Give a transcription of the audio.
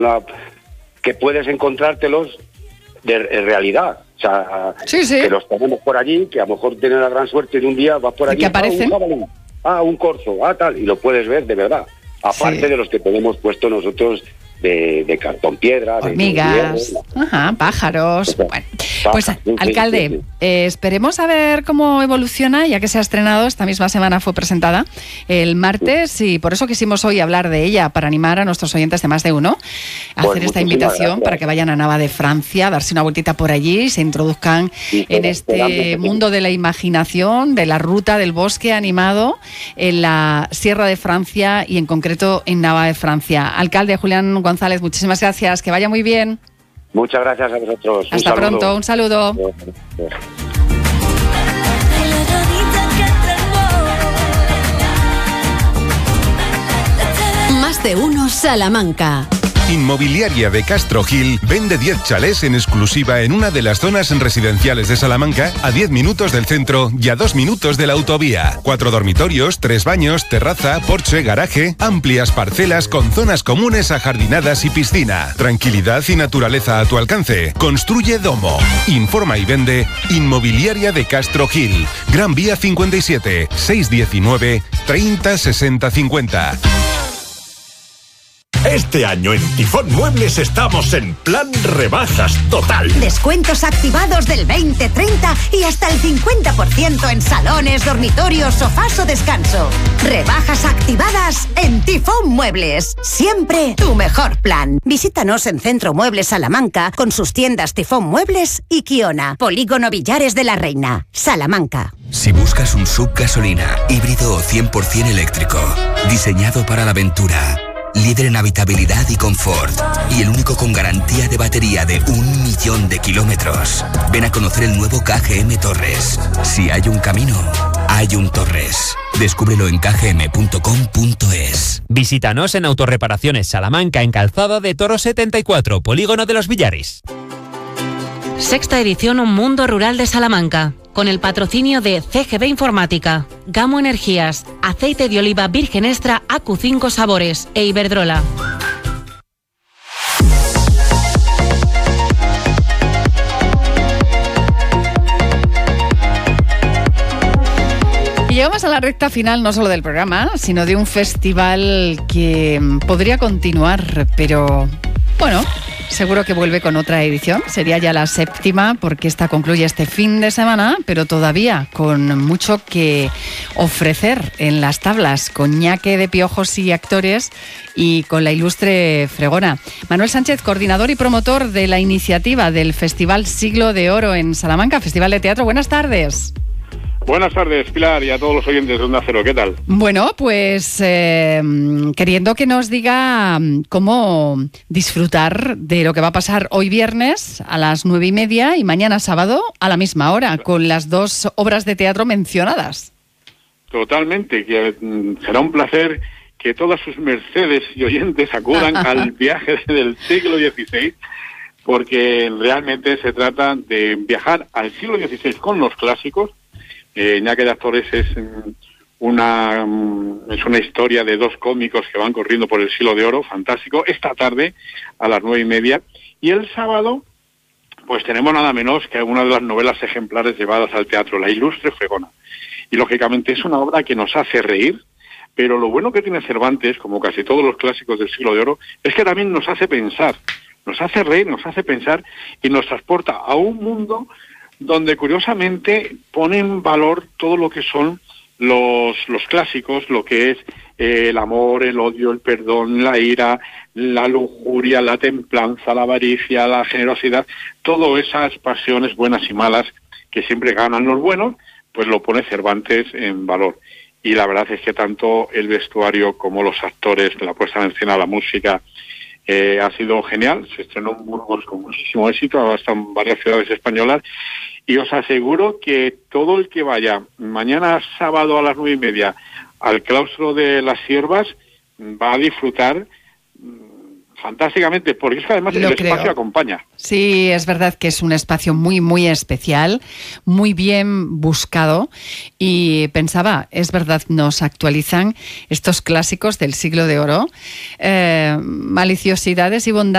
que puedes encontrártelos en realidad. O sea, sí. Que los tenemos por allí, que a lo mejor tienes la gran suerte de un día, vas por allí, que aparecen. un jabalí, un corzo, tal, y lo puedes ver de verdad. Aparte de los que tenemos puesto nosotros de cartón piedra, hormigas, pájaros. Bueno, pues alcalde, esperemos a ver cómo evoluciona, ya que se ha estrenado, esta misma semana fue presentada el martes, y por eso quisimos hoy hablar de ella, para animar a nuestros oyentes de Más de Uno a hacer esta invitación para que vayan a Nava de Francia, a darse una vueltita por allí y se introduzcan en este mundo de la imaginación, de la ruta del bosque animado en la Sierra de Francia y en concreto en Nava de Francia. Alcalde Julián González, muchísimas gracias, que vaya muy bien. Muchas gracias a vosotros. Hasta pronto, un saludo. Más de Uno Salamanca. Inmobiliaria de Castro Gil vende 10 chalés en exclusiva en una de las zonas residenciales de Salamanca, a 10 minutos del centro y a 2 minutos de la autovía. 4 dormitorios, 3 baños, terraza, porche, garaje, amplias parcelas con zonas comunes ajardinadas y piscina. Tranquilidad y naturaleza a tu alcance. Construye Domo. Informa y vende Inmobiliaria de Castro Gil. Gran Vía 57, 619 30 60 50. Este año en Tifón Muebles estamos en plan rebajas total. Descuentos activados del 20-30 y hasta el 50% en salones, dormitorios, sofás o descanso. Rebajas activadas en Tifón Muebles. Siempre tu mejor plan. Visítanos en Centro Muebles Salamanca con sus tiendas Tifón Muebles y Kiona. Polígono Villares de la Reina, Salamanca. Si buscas un SUV gasolina, híbrido o 100% eléctrico, diseñado para la aventura, líder en habitabilidad y confort, y el único con garantía de batería de 1 millón de kilómetros. Ven a conocer el nuevo KGM Torres. Si hay un camino, hay un Torres. Descúbrelo en kgm.com.es. Visítanos en Autorreparaciones Salamanca, en Calzada de Toro 74, Polígono de los Villares. Sexta edición Un Mundo Rural de Salamanca, con el patrocinio de CGB Informática, Gamo Energías, Aceite de Oliva Virgen Extra AQ5 Sabores e Iberdrola. Y llegamos a la recta final, no solo del programa, sino de un festival que podría continuar, pero bueno, seguro que vuelve con otra edición. Sería ya la 7ª, porque esta concluye este fin de semana, pero todavía con mucho que ofrecer en las tablas, con ñaque de piojos y actores y con la ilustre fregona. Manuel Sánchez, coordinador y promotor de la iniciativa del Festival Siglo de Oro en Salamanca, Festival de Teatro. Buenas tardes. Buenas tardes, Pilar, y a todos los oyentes de Onda Cero. ¿Qué tal? Bueno, pues queriendo que nos diga cómo disfrutar de lo que va a pasar hoy viernes a las 9:30 y mañana sábado a la misma hora, con las 2 obras de teatro mencionadas. Totalmente, que será un placer que todas sus mercedes y oyentes acudan al viaje del siglo XVI, porque realmente se trata de viajar al siglo XVI con los clásicos. Ñaque de Actores es una historia de 2 cómicos que van corriendo por el siglo de oro, fantástico, esta tarde a las 9:30, y el sábado pues tenemos nada menos que una de las novelas ejemplares llevadas al teatro, La ilustre fregona, y lógicamente es una obra que nos hace reír, pero lo bueno que tiene Cervantes, como casi todos los clásicos del siglo de oro, es que también nos hace pensar, nos hace reír, nos hace pensar y nos transporta a un mundo donde curiosamente pone en valor todo lo que son los clásicos, lo que es el amor, el odio, el perdón, la ira, la lujuria, la templanza, la avaricia, la generosidad, todas esas pasiones buenas y malas que siempre ganan los buenos, pues lo pone Cervantes en valor. Y la verdad es que tanto el vestuario como los actores, la puesta en escena, la música, ha sido genial. Se estrenó en Burgos con muchísimo éxito, hasta en varias ciudades españolas, y os aseguro que todo el que vaya mañana sábado a las 9:30 al claustro de las Siervas va a disfrutar fantásticamente, porque es que además el espacio acompaña. Sí, es verdad que es un espacio muy, muy especial, muy bien buscado, y pensaba, es verdad, nos actualizan estos clásicos del siglo de oro, maliciosidades y bondades